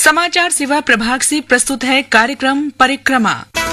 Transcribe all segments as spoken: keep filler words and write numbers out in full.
समाचार सेवा प्रभाग से प्रस्तुत है कार्यक्रम परिक्रमा।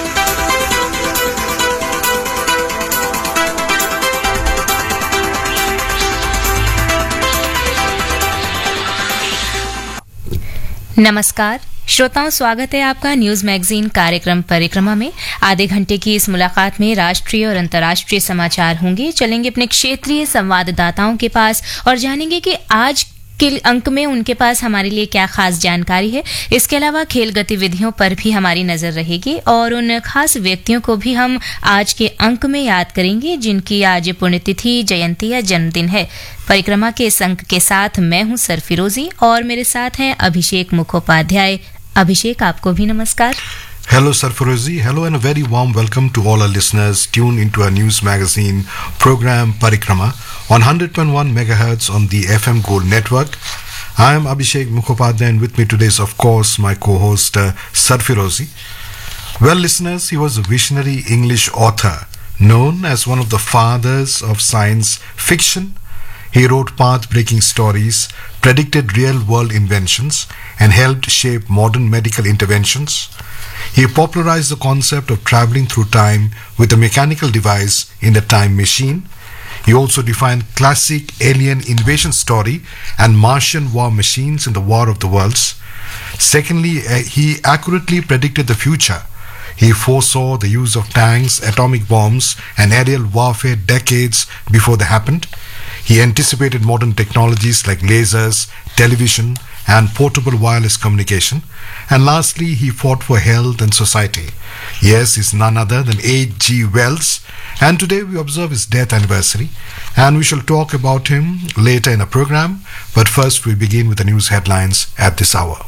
नमस्कार श्रोताओं, स्वागत है आपका न्यूज मैगजीन कार्यक्रम परिक्रमा में। आधे घंटे की इस मुलाकात में राष्ट्रीय और अंतर्राष्ट्रीय समाचार होंगे। चलेंगे अपने क्षेत्रीय संवाददाताओं के पास और जानेंगे कि आज के अंक में उनके पास हमारे लिए क्या खास जानकारी है। इसके अलावा खेल गतिविधियों पर भी हमारी नजर रहेगी और उन खास व्यक्तियों को भी हम आज के अंक में याद करेंगे जिनकी आज पुण्यतिथि, जयंती या जन्मदिन है। परिक्रमा के इस अंक के साथ मैं हूं सरफिरोजी और मेरे साथ हैं अभिषेक मुखोपाध्याय। अभिषेक, आपको भी नमस्कार। Hello Sarfarozi, hello and a very warm welcome to all our listeners tuned into our news magazine program Parikrama on one hundred point one megahertz on the F M Gold network. I am Abhishek Mukhopadhyay and with me today is of course my co-host uh, Sarfarozi. Well listeners, he was a visionary English author known as one of the fathers of science fiction. He wrote path-breaking stories, predicted real-world inventions and helped shape modern medical interventions. He popularized the concept of traveling through time with a mechanical device in a time machine. He also defined classic alien invasion story and Martian war machines in the War of the Worlds. Secondly, uh, he accurately predicted the future. He foresaw the use of tanks, atomic bombs, and aerial warfare decades before they happened. He anticipated modern technologies like lasers, television, and portable wireless communication. And lastly, he fought for health and society. Yes, he's none other than H G Wells. And today we observe his death anniversary. And we shall talk about him later in our program. But first we begin with the news headlines at this hour.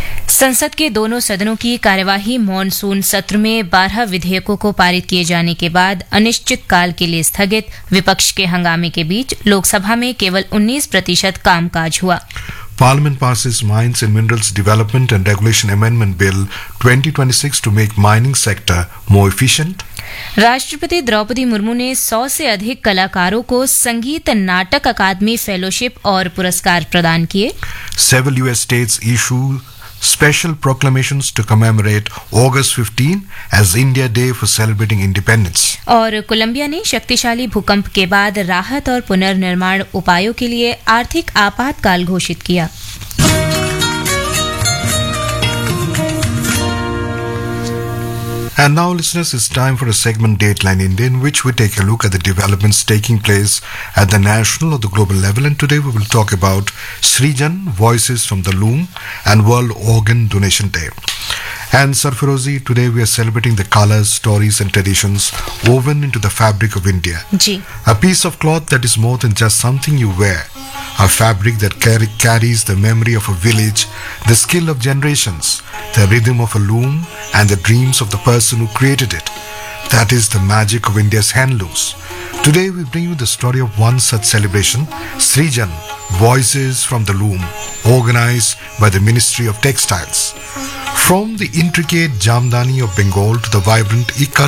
संसद के दोनों सदनों की कार्यवाही monsoon सत्र में बारह विधेयकों को पारित किए जाने के बाद अनिश्चित काल के लिए स्थगित। विपक्ष के हंगामे के बीच लोकसभा में केवल उन्नीस प्रतिशत कामकाज हुआ। Parliament passes Mines and Minerals Development and Regulation Amendment Bill twenty twenty-six to make mining sector more efficient. राष्ट्रपति द्रौपदी मुर्मू ने सौ से अधिक कलाकारों को संगीत नाटक अकादमी फेलोशिप और पुरस्कार प्रदान किए। Several U S states issue special proclamations to commemorate August fifteenth as India Day for celebrating independence. और कोलंबिया ने शक्तिशाली भूकंप के बाद राहत और पुनर्निर्माण उपायों के लिए आर्थिक आपातकाल घोषित किया। And now, listeners, it's time for a segment Dateline India in which we take a look at the developments taking place at the national or the global level. And today we will talk about Srijan, Voices from the Loom, and World Organ Donation Day. And Sarfarozi, today we are celebrating the colors, stories and traditions woven into the fabric of India. Ji. A piece of cloth that is more than just something you wear. A fabric that carry, carries the memory of a village, the skill of generations, the rhythm of a loom, and the dreams of the person who created it. That is the magic of India's handlooms. Today we bring you the story of one such celebration, Srijan, Voices from the Loom, organized by the Ministry of Textiles. From the intricate Jamdani of Bengal to the vibrant Ikka